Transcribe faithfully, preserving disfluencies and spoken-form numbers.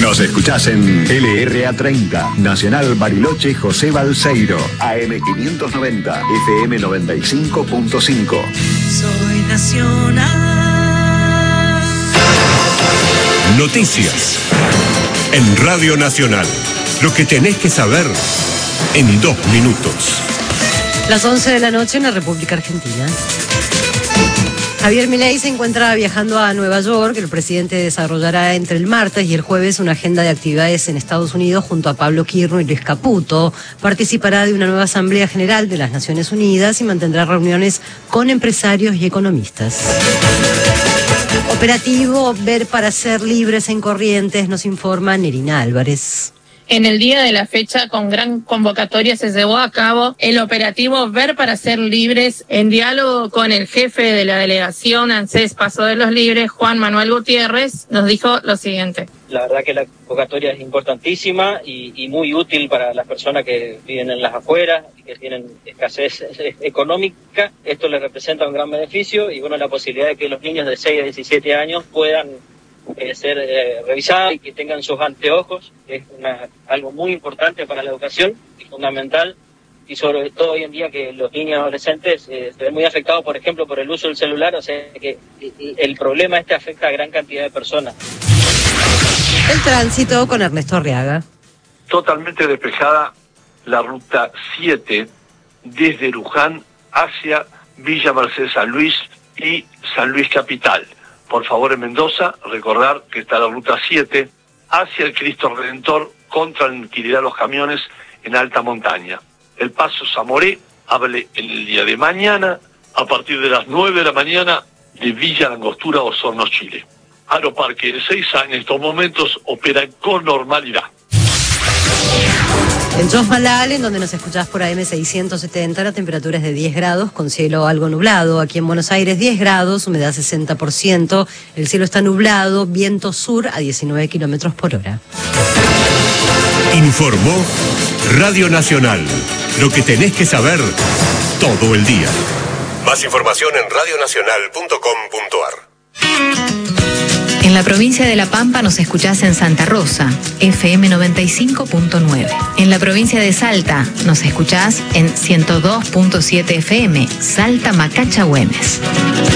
Nos escuchás en L R A treinta, Nacional Bariloche José Balseiro, A M quinientos noventa, F M noventa y cinco punto cinco. Soy Nacional. Noticias en Radio Nacional. Lo que tenés que saber en dos minutos. Las once de la noche en la República Argentina. Javier Milei se encuentra viajando a Nueva York. El presidente desarrollará entre el martes y el jueves una agenda de actividades en Estados Unidos junto a Pablo Quirno y Luis Caputo. Participará de una nueva Asamblea General de las Naciones Unidas y mantendrá reuniones con empresarios y economistas. Operativo Ver para Ser Libres en Corrientes, nos informa Nerina Álvarez. En el día de la fecha, con gran convocatoria, se llevó a cabo el operativo Ver para Ser Libres, en diálogo con el jefe de la delegación ANSES Paso de los Libres, Juan Manuel Gutiérrez, nos dijo lo siguiente. La verdad que la convocatoria es importantísima y, y muy útil para las personas que viven en las afueras y que tienen escasez económica. Esto les representa un gran beneficio y bueno, la posibilidad de que los niños de seis a diecisiete años puedan Eh, ser eh, revisados y que tengan sus anteojos, es una, algo muy importante para la educación y fundamental, y sobre todo hoy en día que los niños adolescentes eh, se ven muy afectados, por ejemplo, por el uso del celular, o sea que el, el problema este afecta a gran cantidad de personas. El tránsito con Ernesto Arriaga. Totalmente despejada la ruta siete desde Luján hacia Villa Mercedes San Luis y San Luis Capital. Por favor, en Mendoza, recordar que está la ruta siete hacia el Cristo Redentor con tranquilidad los camiones en alta montaña. El paso Zamoré abre el día de mañana a partir de las nueve de la mañana de Villa Langostura, Osorno, Chile. Aeroparque de Ezeiza en estos momentos opera con normalidad. En Chosmalal, en donde nos escuchás por A M seiscientos setenta, la temperatura es de diez grados, con cielo algo nublado. Aquí en Buenos Aires, diez grados, humedad sesenta por ciento. El cielo está nublado, viento sur a diecinueve kilómetros por hora. Informó Radio Nacional. Lo que tenés que saber todo el día. Más información en radio nacional punto com punto a r. En la provincia de La Pampa nos escuchás en Santa Rosa, F M noventa y cinco punto nueve. En la provincia de Salta nos escuchás en ciento dos punto siete F M, Salta Macacha Güemes.